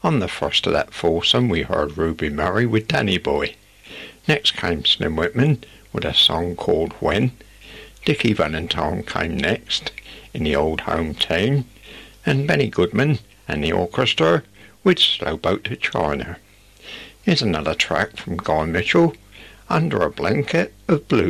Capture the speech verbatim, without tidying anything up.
On the first of that foursome we heard Ruby Murray with Danny Boy. Next came Slim Whitman with a song called When. Dickie Valentine came next in the Old Home Team, and Benny Goodman and the orchestra with Slow Boat to China. Here's another track from Guy Mitchell, Under a Blanket of Blue.